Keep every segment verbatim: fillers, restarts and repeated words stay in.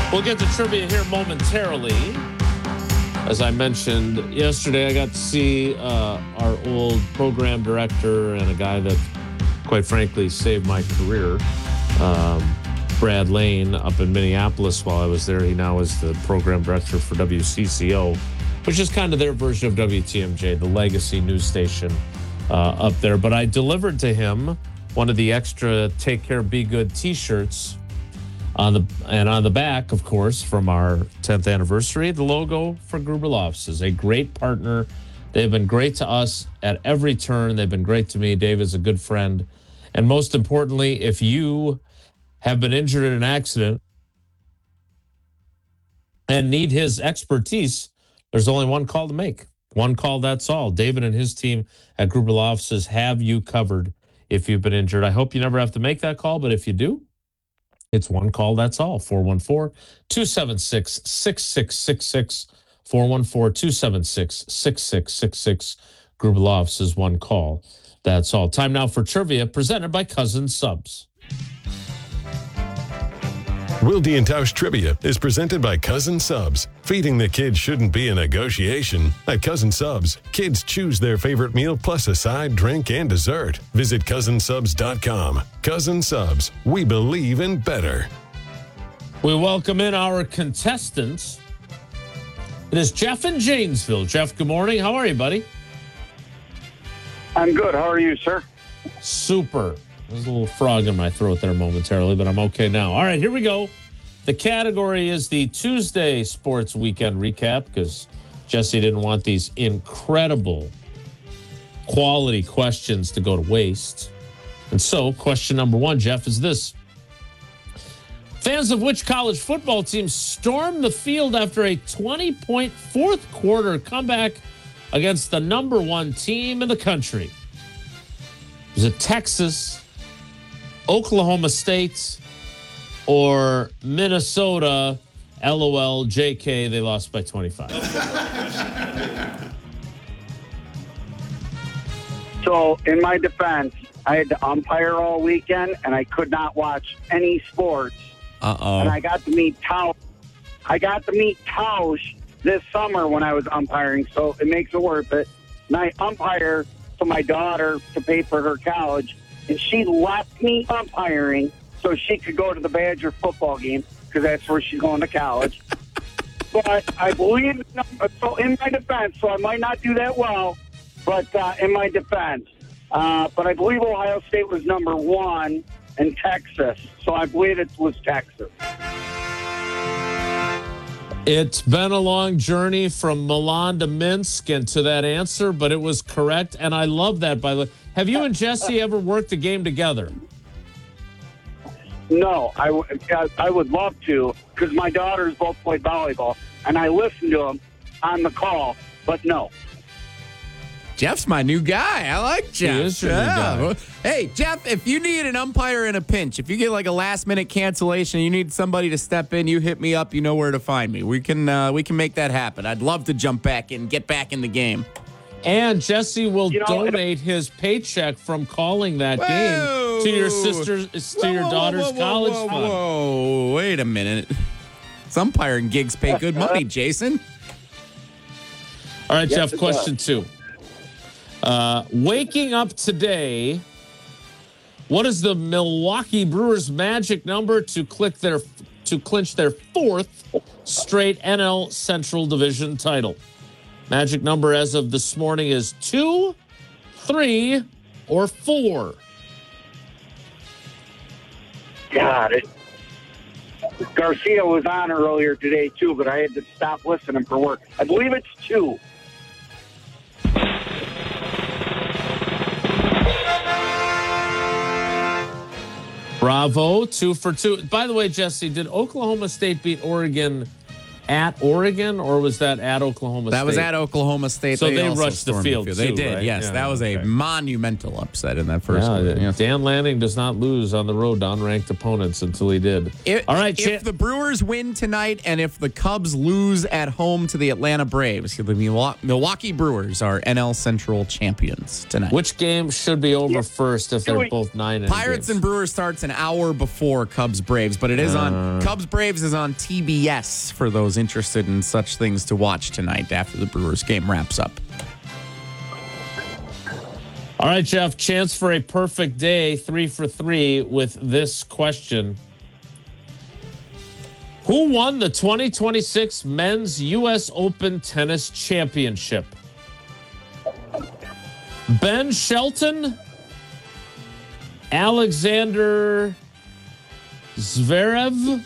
We'll get to trivia here momentarily. As I mentioned yesterday, I got to see uh, our old program director and a guy that, quite frankly, saved my career, um, Brad Lane, up in Minneapolis while I was there. He now is the program director for W C C O, which is kind of their version of W T M J, the legacy news station uh, up there. But I delivered to him one of the extra Take Care, Be Good t-shirts. On the and on the back, of course, from our tenth anniversary, the logo for Gruber Law Offices, a great partner. They've been great to us at every turn. They've been great to me. Dave is a good friend. And most importantly, if you have been injured in an accident and need his expertise, there's only one call to make. One call, that's all. David and his team at Gruber Law Offices have you covered if you've been injured. I hope you never have to make that call, but if you do, it's one call, that's all. four one four, two seven six, six six six six. four one four, two seven six, six six six six. Gruber Law Offices, one call, that's all. Time now for trivia presented by Cousin Subs. Wilde and Tausch Trivia is presented by Cousin Subs. Feeding the kids shouldn't be a negotiation. At Cousin Subs, kids choose their favorite meal plus a side, drink, and dessert. Visit cousin subs dot com. Cousin Subs, we believe in better. We welcome in our contestants. It is Jeff in Janesville. Jeff, good morning. How are you, buddy? I'm good. How are you, sir? Super. There's a little frog in my throat there momentarily, but I'm okay now. All right, here we go. The category is the Tuesday Sports Weekend Recap because Jesse didn't want these incredible quality questions to go to waste. And so, question number one, Jeff, is this. Fans of which college football team stormed the field after a twenty-point fourth quarter comeback against the number one team in the country? Was it Texas, Oklahoma State, or Minnesota? LOL, J K, they lost by twenty-five. So, in my defense, I had to umpire all weekend, and I could not watch any sports. Uh-oh. And I got to meet Tausch. I got to meet Tausch this summer when I was umpiring, so it makes it worth it. And I umpire for my daughter to pay for her college, and she left me umpiring so she could go to the Badger football game because that's where she's going to college. But I believe, so in my defense, so I might not do that well, but uh, in my defense, uh, but I believe Ohio State was number one and Texas, so I believe it was Texas. It's been a long journey from Milan to Minsk and to that answer, but it was correct, and I love that, by the way. Have you and Jesse ever worked a game together? No, I, w- I would love to because my daughters both play volleyball, and I listen to them on the call, but no. Jeff's my new guy. I like Jeff. He is your new guy. Hey, Jeff, if you need an umpire in a pinch, if you get like a last-minute cancellation, you need somebody to step in, you hit me up, you know where to find me. We can uh, we can make that happen. I'd love to jump back and get back in the game. And Jesse will You know, donate his paycheck from calling that Whoa. game to your sister's, to Whoa, your whoa, daughter's whoa, whoa, college whoa, fund. Whoa, wait a minute. Some umpiring gigs pay good money, Jason. All right, Yes, Jeff, it question two. Uh, waking up today, what is the Milwaukee Brewers' magic number to click their to clinch their fourth straight N L Central Division title? Magic number as of this morning is two, three, or four. God, it, Garcia was on earlier today, too, but I had to stop listening for work. I believe it's two. Bravo, two for two. By the way, Jesse, did Oklahoma State beat Oregon at Oregon or was that at Oklahoma That State? was at Oklahoma State. So they also rushed the stormed field, They too, did, right? yes. Yeah, that was okay. a monumental upset in that first Yeah, one. Yeah. Dan Lanning does not lose on the road to unranked opponents until he did. If, All right, if cha- the Brewers win tonight and if the Cubs lose at home to the Atlanta Braves, the Milwaukee Brewers are N L Central champions tonight. which game should be over Yeah. first if Do they're we- both nine and Pirates and Brewers starts an hour before Cubs Braves, but it is on Cubs Braves is on T B S for those interested in such things to watch tonight after the Brewers game wraps up. All right, Jeff, chance for a perfect day, three for three with this question. Who won the twenty twenty-six Men's U S Open Tennis Championship? Ben Shelton, Alexander Zverev,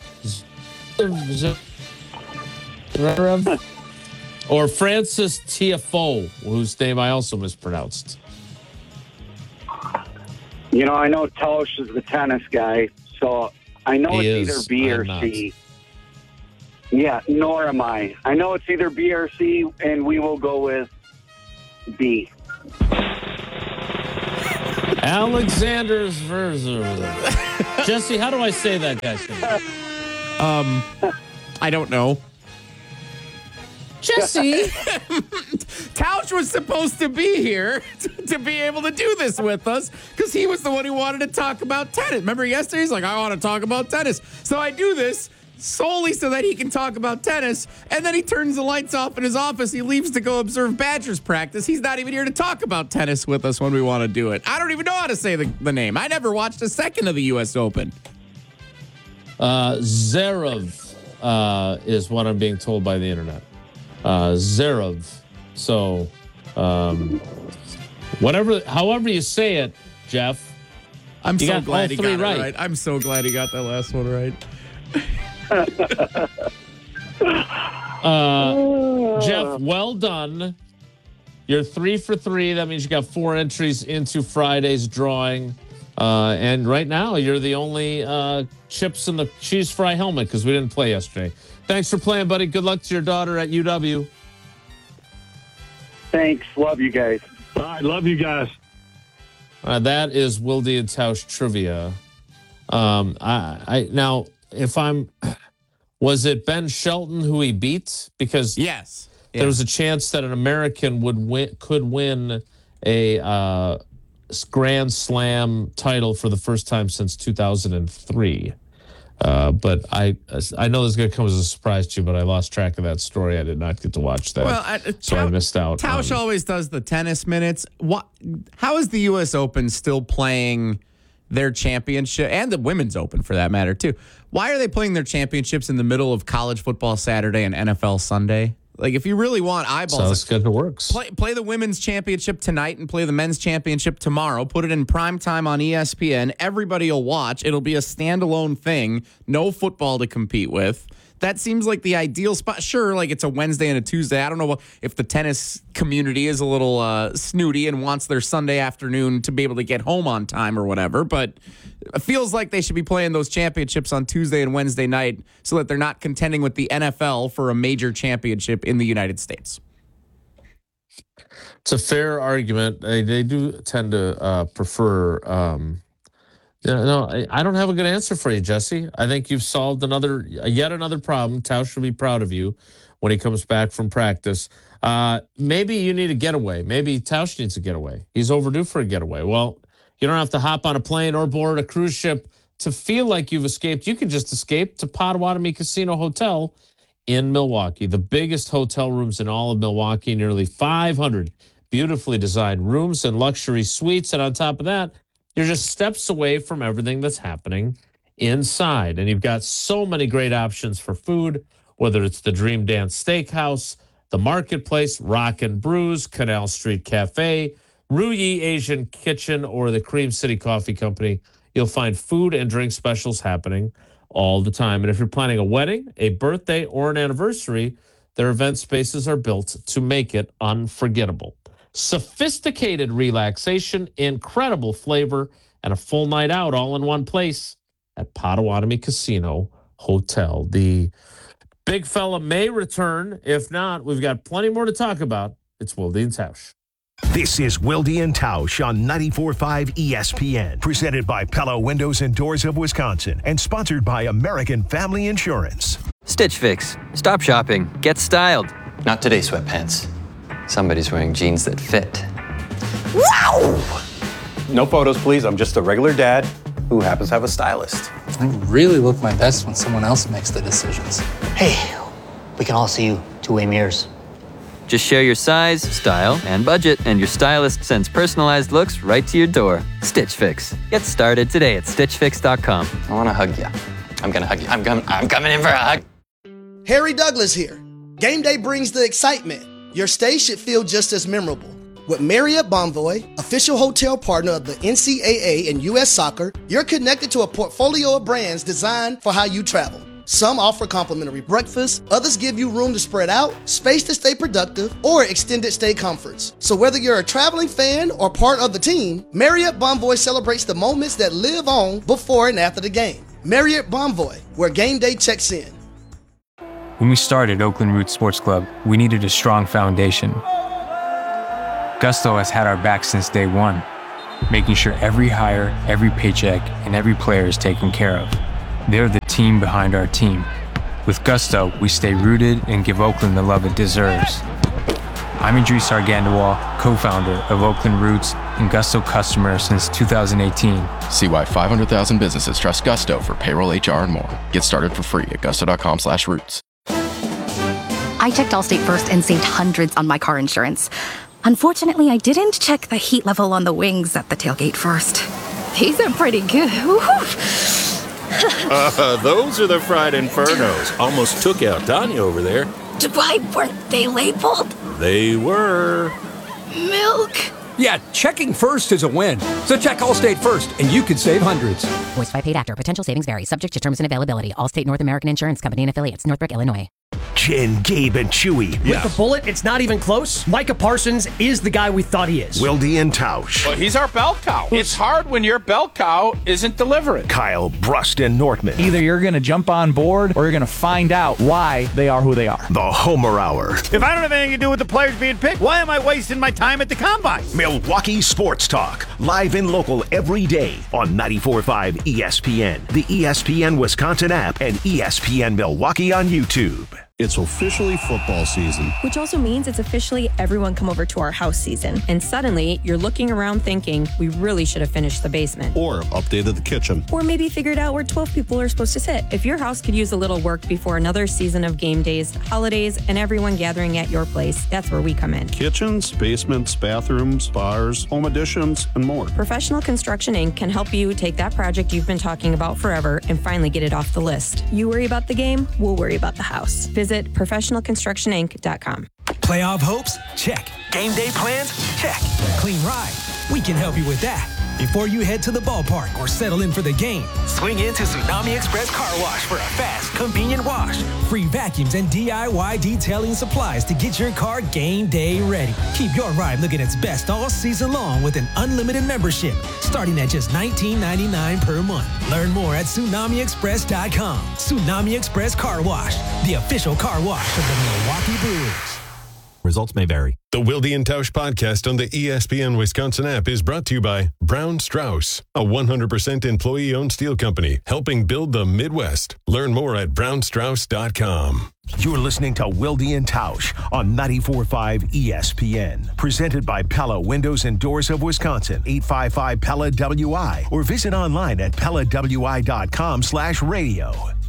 Zverev, or Francis Tiafoe, whose name I also mispronounced. You know, I know Tosh is the tennis guy, so I know He it's is. either B or I'm not. C. Yeah, nor am I. I know it's either B or C, and we will go with B. Alexander Zverev. Jesse, how do I say that guy's name? Um, I don't know. Jesse. Tausch was supposed to be here to be able to do this with us because he was the one who wanted to talk about tennis. Remember yesterday? He's like, I want to talk about tennis. So I do this solely so that he can talk about tennis. And then he turns the lights off in his office. He leaves to go observe Badgers practice. He's not even here to talk about tennis with us when we want to do it. I don't even know how to say the, the name. I never watched a second of the U S Open. Uh, Zverev uh, is what I'm being told by the internet. Uh, Zverev. So, um, whatever, however you say it, Jeff. I'm You so got glad all he three got right. it right. I'm so glad he got that last one right. Uh, Jeff, well done. You're three for three. That means you got four entries into Friday's drawing. Uh, and right now, you're the only uh, chips in the cheese fry helmet because we didn't play yesterday. Thanks for playing, buddy. Good luck to your daughter at U W. Thanks. Love you guys. All right, love you guys. Uh, that is Wilde and Tausch trivia. Um, I, I now, if I'm, was it Ben Shelton who he beat? Because Yes. there was a chance that an American would win, could win a uh, Grand Slam title for the first time since two thousand three. Uh, but I, I know this is going to come as a surprise to you, but I lost track of that story. I did not get to watch that, Well, I, so I missed out. Tausch on- always does the tennis minutes. What? How is the U S Open still playing their championship and the Women's Open for that matter too? Why are they playing their championships in the middle of college football Saturday and N F L Sunday? Like, if you really want eyeballs, so it's good. It works. play play the women's championship tonight and play the men's championship tomorrow. Put it in prime time on E S P N. Everybody will watch. It'll be a standalone thing. No football to compete with. That seems like the ideal spot. Sure, like it's a Wednesday and a Tuesday. I don't know if the tennis community is a little uh, snooty and wants their Sunday afternoon to be able to get home on time or whatever, but it feels like they should be playing those championships on Tuesday and Wednesday night so that they're not contending with the N F L for a major championship in the United States. It's a fair argument. They, they do tend to uh, prefer. Um, you know, no, I, I don't have a good answer for you, Jesse. I think you've solved another, yet another problem. Tausch will be proud of you when he comes back from practice. Uh, maybe you need a getaway. Maybe Tausch needs a getaway. He's overdue for a getaway. Well, you don't have to hop on a plane or board a cruise ship to feel like you've escaped. You can just escape to Potawatomi Casino Hotel in Milwaukee, the biggest hotel rooms in all of Milwaukee, nearly five hundred beautifully designed rooms and luxury suites. And on top of that, you're just steps away from everything that's happening inside. And you've got so many great options for food, whether it's the Dream Dance Steakhouse, the Marketplace, Rock and Brews, Canal Street Cafe, Ruyi Asian Kitchen, or the Cream City Coffee Company. You'll find food and drink specials happening all the time. And if you're planning a wedding, a birthday, or an anniversary, their event spaces are built to make it unforgettable. Sophisticated relaxation, incredible flavor, and a full night out all in one place at Potawatomi Casino Hotel. The big fella may return. If not, we've got plenty more to talk about. It's Wilde and Tausch. This is Wilde and Tausch on ninety-four point five E S P N, presented by Pella Windows and Doors of Wisconsin, and sponsored by American Family Insurance. Stitch Fix. Stop shopping. Get styled. Not today, sweatpants. Somebody's wearing jeans that fit. Wow! No photos, please. I'm just a regular dad who happens to have a stylist. I really look my best when someone else makes the decisions. Hey, we can all see you two-way mirrors. Just share your size, style, and budget, and your stylist sends personalized looks right to your door. Stitch Fix. Get started today at stitch fix dot com. I want to hug you. I'm going to hug you. I'm, com- I'm coming in for a hug. Harry Douglas here. Game day brings the excitement. Your stay should feel just as memorable. With Marriott Bonvoy, official hotel partner of the N C double A and U S Soccer, you're connected to a portfolio of brands designed for how you travel. Some offer complimentary breakfast, others give you room to spread out, space to stay productive, or extended stay comforts. So whether you're a traveling fan or part of the team, Marriott Bonvoy celebrates the moments that live on before and after the game. Marriott Bonvoy, where game day checks in. When we started Oakland Roots Sports Club, we needed a strong foundation. Gusto has had our back since day one, making sure every hire, every paycheck, and every player is taken care of. They're the team behind our team. With Gusto, we stay rooted and give Oakland the love it deserves. I'm Idris Argandawal, co-founder of Oakland Roots and Gusto customer since two thousand eighteen. See why five hundred thousand businesses trust Gusto for payroll, H R, and more. Get started for free at gusto.com slash roots. I checked Allstate first and saved hundreds on my car insurance. Unfortunately, I didn't check the heat level on the wings at the tailgate first. These are pretty good. uh, those are the fried infernos. Almost took out Tanya over there. Why weren't they labeled? They were. Milk. Yeah, checking first is a win. So check Allstate first, and you could save hundreds. Voiced by paid actor. Potential savings vary. Subject to terms and availability. Allstate North American Insurance Company and affiliates. Northbrook, Illinois. Jen, Gabe, and Chewy. With yeah. the bullet, it's not even close. Micah Parsons is the guy we thought he is. Wilde and Tausch. Well, he's our bell cow. It's hard when your bell cow isn't delivering. Kyle, Brust, and Nortman. Either you're going to jump on board or you're going to find out why they are who they are. The Homer Hour. If I don't have anything to do with the players being picked, why am I wasting my time at the Combine? Milwaukee Sports Talk. Live and local every day on ninety-four point five E S P N, the E S P N Wisconsin app, and E S P N Milwaukee on YouTube. It's officially football season. Which also means it's officially everyone come over to our house season. And suddenly, you're looking around thinking, we really should have finished the basement. Or updated the kitchen. Or maybe figured out where twelve people are supposed to sit. If your house could use a little work before another season of game days, holidays, and everyone gathering at your place, that's where we come in. Kitchens, basements, bathrooms, bars, home additions, and more. Professional Construction Incorporated can help you take that project you've been talking about forever and finally get it off the list. You worry about the game, we'll worry about the house. Visit professional construction inc dot com. Playoff hopes? Check. Game day plans? Check. Clean ride? We can help you with that. Before you head to the ballpark or settle in for the game, swing into Tsunami Express Car Wash for a fast, convenient wash. Free vacuums and D I Y detailing supplies to get your car game day ready. Keep your ride looking its best all season long with an unlimited membership, starting at just nineteen ninety-nine per month. Learn more at tsunami express dot com. Tsunami Express Car Wash, the official car wash of the Milwaukee Brewers. Results may vary. The Wilde and Tausch podcast on the E S P N Wisconsin app is brought to you by Brown Strauss, a one hundred percent employee-owned steel company helping build the Midwest. Learn more at brown strauss dot com. You're listening to Wilde and Tausch on ninety-four point five E S P N. Presented by Pella Windows and Doors of Wisconsin, eight five five Pella W I, or visit online at pella w i dot com slash radio.